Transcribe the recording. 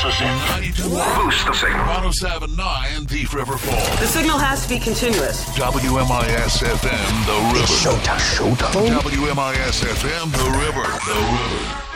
This is it. 92. Boost the signal. 107.9 Thief River Falls. The signal has to be continuous. WMIS FM, The River. Showtime. WMIS FM, The River.